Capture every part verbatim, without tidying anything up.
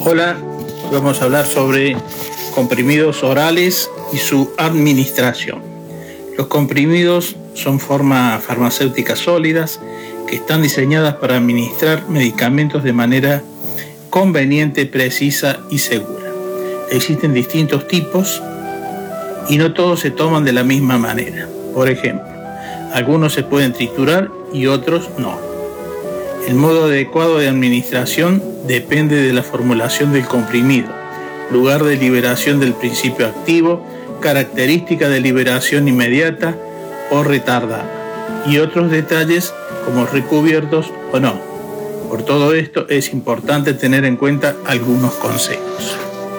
Hola, vamos a hablar sobre comprimidos orales y su administración. Los comprimidos son formas farmacéuticas sólidas que están diseñadas para administrar medicamentos de manera conveniente, precisa y segura. Existen distintos tipos y no todos se toman de la misma manera. Por ejemplo, algunos se pueden triturar y otros no. El modo adecuado de administración depende de la formulación del comprimido, lugar de liberación del principio activo, característica de liberación inmediata o retardada, y otros detalles como recubiertos o no. Por todo esto es importante tener en cuenta algunos consejos.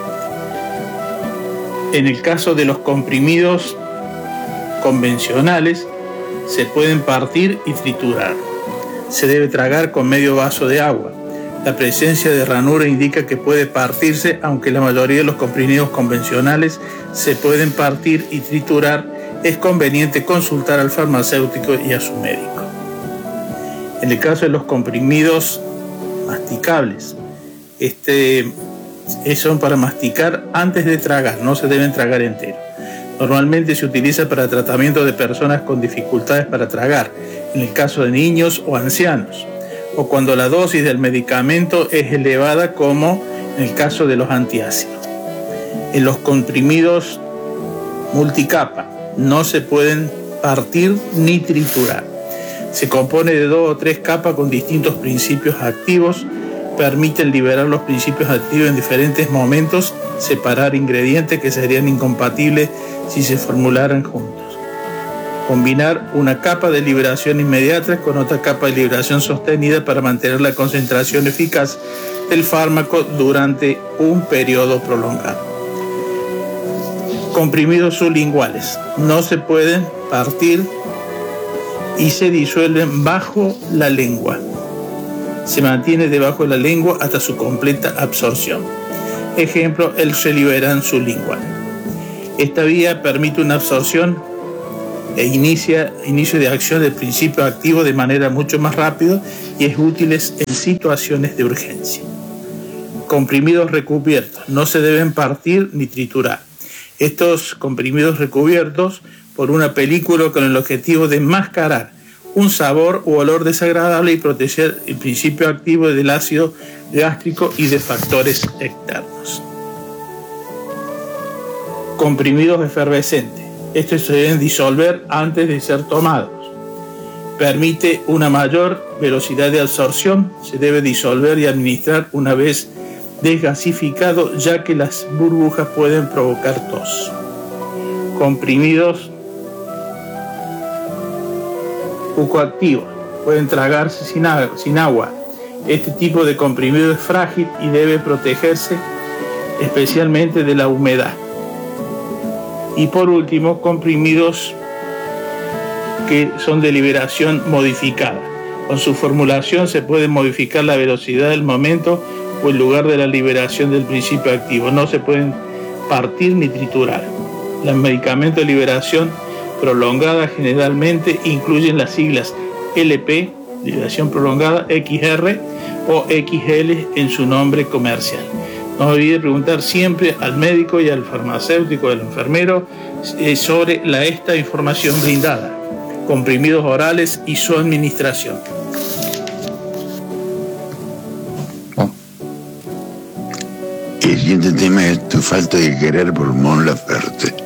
En el caso de los comprimidos convencionales, se pueden partir y triturar. Se debe tragar con medio vaso de agua. La presencia de ranura indica que puede partirse, aunque la mayoría de los comprimidos convencionales se pueden partir y triturar. Es conveniente consultar al farmacéutico y a su médico. En el caso de los comprimidos masticables, este, son para masticar antes de tragar, no se deben tragar enteros. Normalmente se utiliza para tratamiento de personas con dificultades para tragar, en el caso de niños o ancianos, o cuando la dosis del medicamento es elevada, como en el caso de los antiácidos. En los comprimidos multicapa no se pueden partir ni triturar. Se compone de dos o tres capas con distintos principios activos. Permiten liberar los principios activos en diferentes momentos, separar ingredientes que serían incompatibles si se formularan juntos. Combinar una capa de liberación inmediata con otra capa de liberación sostenida para mantener la concentración eficaz del fármaco durante un periodo prolongado. Comprimidos sublinguales no se pueden partir y se disuelven bajo la lengua. Se mantiene debajo de la lengua hasta su completa absorción. Ejemplo, el Celiveran sublingual. Esta vía permite una absorción e inicia inicio de acción del principio activo de manera mucho más rápida y es útil en situaciones de urgencia. Comprimidos recubiertos no se deben partir ni triturar. Estos comprimidos recubiertos por una película con el objetivo de enmascarar un sabor u olor desagradable y proteger el principio activo del ácido gástrico y de factores externos. Comprimidos efervescentes. Estos se deben disolver antes de ser tomados. Permite una mayor velocidad de absorción. Se debe disolver y administrar una vez desgasificado, ya que las burbujas pueden provocar tos. Comprimidos bucoactivos pueden tragarse sin agua, sin agua. Este tipo de comprimido es frágil y debe protegerse especialmente de la humedad. Y por último, comprimidos que son de liberación modificada. Con su formulación se puede modificar la velocidad del momento o el lugar de la liberación del principio activo. No se pueden partir ni triturar. Los medicamentos de liberación prolongada generalmente incluyen las siglas L P, liberación prolongada, X R o X L en su nombre comercial. No olvide preguntar siempre al médico y al farmacéutico, al enfermero, sobre la, esta información brindada, comprimidos orales y su administración. El siguiente tema es tu falta de querer por Mon Laferte.